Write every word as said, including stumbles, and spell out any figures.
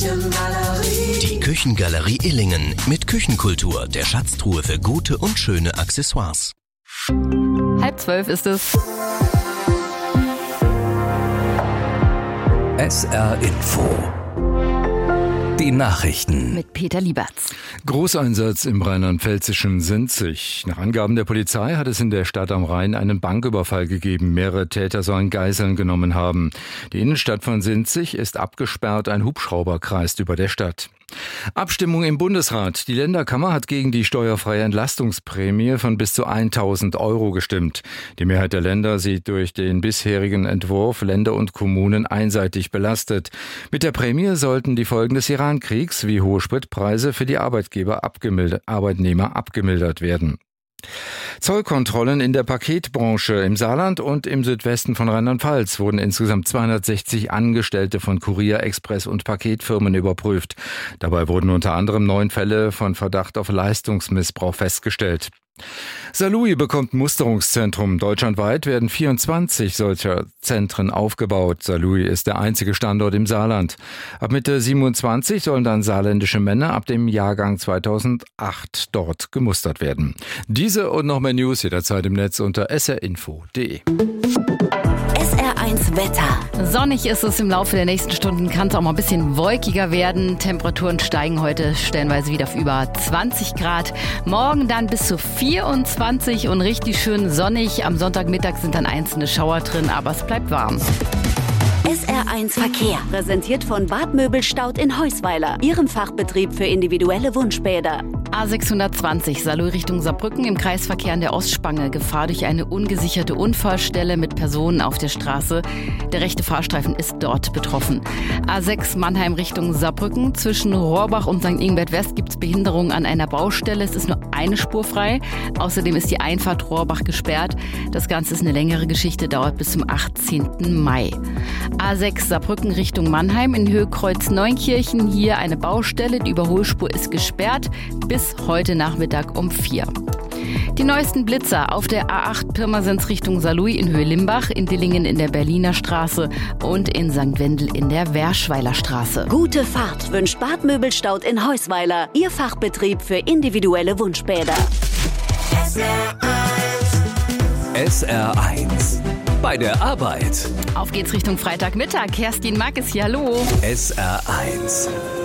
Die Küchengalerie Illingen mit Küchenkultur, der Schatztruhe für gute und schöne Accessoires. Halb zwölf ist es. S R Info. Die Nachrichten. Mit Peter Liebertz. Großeinsatz im rheinland-pfälzischen Sinzig. Nach Angaben der Polizei hat es in der Stadt am Rhein einen Banküberfall gegeben. Mehrere Täter sollen Geiseln genommen haben. Die Innenstadt von Sinzig ist abgesperrt. Ein Hubschrauber kreist über der Stadt. Abstimmung im Bundesrat. Die Länderkammer hat gegen die steuerfreie Entlastungsprämie von bis zu tausend Euro gestimmt. Die Mehrheit der Länder sieht durch den bisherigen Entwurf Länder und Kommunen einseitig belastet. Mit der Prämie sollten die Folgen des Iran-Kriegs wie hohe Spritpreise für die Arbeitgeber abgemildert, Arbeitnehmer abgemildert werden. Zollkontrollen in der Paketbranche im Saarland und im Südwesten von Rheinland-Pfalz wurden insgesamt zweihundertsechzig Angestellte von Kurier-, Express- und Paketfirmen überprüft. Dabei wurden unter anderem neun Fälle von Verdacht auf Leistungsmissbrauch festgestellt. Saarlouis bekommt Musterungszentrum. Deutschlandweit werden vierundzwanzig solcher Zentren aufgebaut. Saarlouis ist der einzige Standort im Saarland. Ab Mitte siebenundzwanzig sollen dann saarländische Männer ab dem Jahrgang zweitausendacht dort gemustert werden. Diese und noch mehr News jederzeit im Netz unter s r info punkt d e. S R eins Wetter. Sonnig ist es im Laufe der nächsten Stunden, kann es auch mal ein bisschen wolkiger werden. Temperaturen steigen heute stellenweise wieder auf über zwanzig Grad. Morgen dann bis zu vierundzwanzig und richtig schön sonnig. Am Sonntagmittag sind dann einzelne Schauer drin, aber es bleibt warm. S R eins Verkehr, präsentiert von Bad Möbelstaud in Heusweiler, Ihrem Fachbetrieb für individuelle Wunschbäder. A sechshundertzwanzig, Saarlouis Richtung Saarbrücken im Kreisverkehr an der Ostspange. Gefahr durch eine ungesicherte Unfallstelle mit Personen auf der Straße. Der rechte Fahrstreifen ist dort betroffen. A sechs Mannheim Richtung Saarbrücken. Zwischen Rohrbach und Sankt Ingbert West gibt es Behinderungen an einer Baustelle. Es ist nur eine Spur frei. Außerdem ist die Einfahrt Rohrbach gesperrt. Das Ganze ist eine längere Geschichte, dauert bis zum achtzehnten Mai. A sechs Saarbrücken Richtung Mannheim in Höhe Kreuz Neunkirchen. Hier eine Baustelle. Die Überholspur ist gesperrt bis heute Nachmittag um vier. Die neuesten Blitzer auf der A acht Pirmasens Richtung Saarlouis in Höhe Limbach, in Dillingen in der Berliner Straße und in Sankt Wendel in der Werschweiler Straße. Gute Fahrt wünscht Bad Möbelstaud in Heusweiler, Ihr Fachbetrieb für individuelle Wunschbäder. S R eins. Bei der Arbeit. Auf geht's Richtung Freitagmittag. Kerstin Mack ist hier. Hallo. S R eins.